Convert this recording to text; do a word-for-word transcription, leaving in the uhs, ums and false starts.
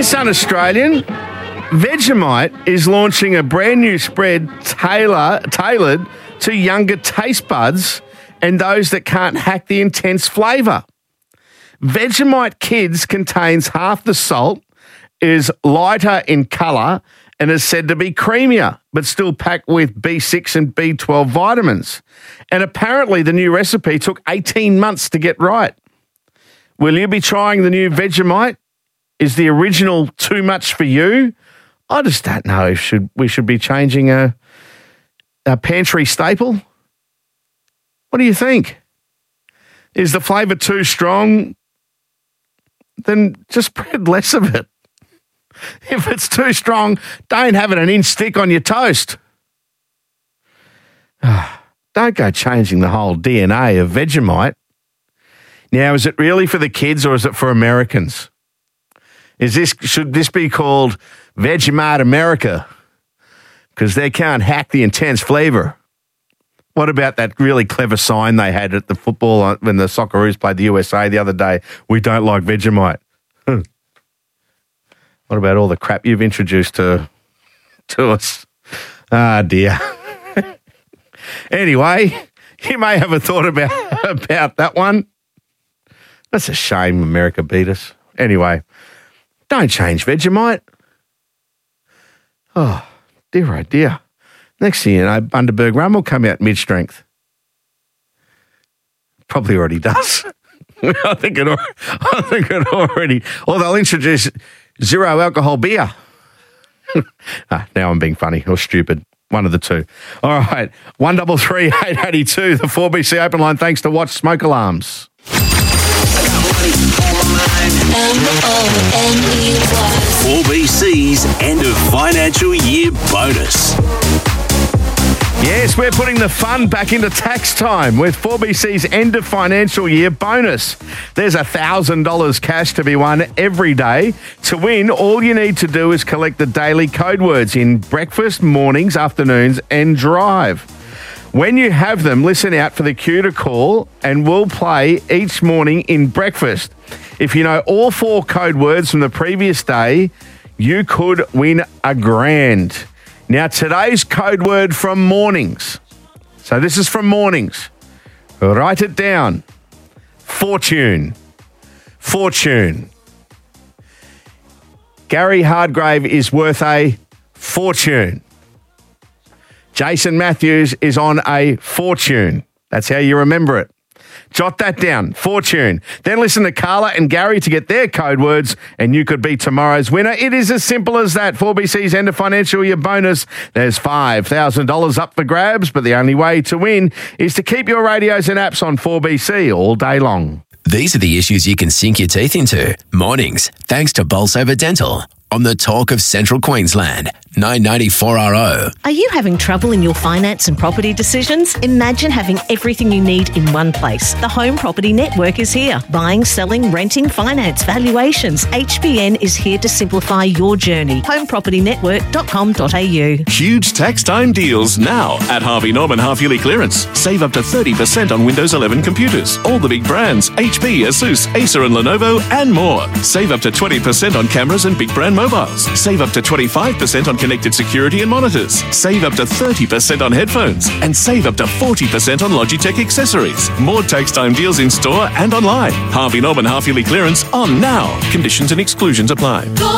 Sun Australian, Vegemite is launching a brand new spread tailor, tailored to younger taste buds and those that can't hack the intense flavour. Vegemite Kids contains half the salt, is lighter in colour and is said to be creamier, but still packed with B six and B twelve vitamins. And apparently the new recipe took eighteen months to get right. Will you be trying the new Vegemite? Is the original too much for you? I just don't know if should, we should be changing a, a pantry staple. What do you think? Is the flavour too strong? Then just spread less of it. If it's too strong, don't have it an inch thick on your toast. Don't go changing the whole D N A of Vegemite. Now, is it really for the kids or is it for Americans? Is this should this be called Vegemite America? Because they can't hack the intense flavour. What about that really clever sign they had at the football when the Socceroos played the U S A the other day? We don't like Vegemite. What about all the crap you've introduced to, to us? Ah, dear. Anyway, you may have a thought about, about that one. That's a shame America beat us. Anyway, don't change Vegemite. Oh, dear, oh dear. Next thing you know, Bundaberg Rum will come out mid-strength. Probably already does. I think it. I think it already. Or they'll introduce zero alcohol beer. ah, now I'm being funny or stupid. One of the two. All right, one double three eight eighty two. The four B C open line. Thanks to Watch Smoke Alarms. four B C's end of financial year bonus. Yes, we're putting the fun back into tax time with four B C's end of financial year bonus. There's one thousand dollars cash to be won every day. To win, all you need to do is collect the daily code words in breakfast, mornings, afternoons, and drive. When you have them, listen out for the cue to call and we'll play each morning in breakfast. If you know all four code words from the previous day, you could win a grand. Now, today's code word from mornings. So this is from mornings. Write it down. Fortune. Fortune. Gary Hardgrave is worth a fortune. Jason Matthews is on a fortune. That's how you remember it. Jot that down. Fortune. Then listen to Carla and Gary to get their code words and you could be tomorrow's winner. It is as simple as that. four B C's end of financial year bonus. There's five thousand dollars up for grabs, but the only way to win is to keep your radios and apps on four B C all day long. These are the issues you can sink your teeth into. Mornings, thanks to Bolsover Dental. On the Talk of Central Queensland, nine ninety-four R O. Are you having trouble in your finance and property decisions? Imagine having everything you need in one place. The Home Property Network is here. Buying, selling, renting, finance, valuations. H B N is here to simplify your journey. home property network dot com dot a u. Huge tax time deals now at Harvey Norman half-yearly clearance. Save up to thirty percent on Windows eleven computers. All the big brands, H P, Asus, Acer and Lenovo and more. Save up to twenty percent on cameras and big brand mobiles. Save up to twenty-five percent on connected security and monitors. Save up to thirty percent on headphones. And save up to forty percent on Logitech accessories. More tax time deals in store and online. Harvey Norman half-yearly clearance on now. Conditions and exclusions apply.